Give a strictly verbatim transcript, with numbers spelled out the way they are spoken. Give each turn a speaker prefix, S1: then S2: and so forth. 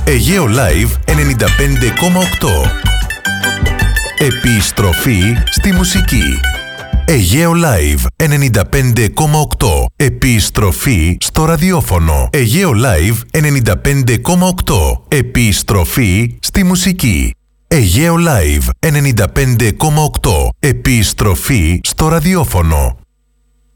S1: Αιγαίο Live ενενήντα πέντε κόμμα οκτώ. Επιστροφή στη μουσική. Αιγαίο Live ενενήντα πέντε κόμμα οκτώ. Επιστροφή στο ραδιόφωνο. Αιγαίο Live ενενήντα πέντε κόμμα οκτώ. Επιστροφή στη μουσική. Αιγαίο Live ενενήντα πέντε κόμμα οκτώ. Επιστροφή στο ραδιόφωνο.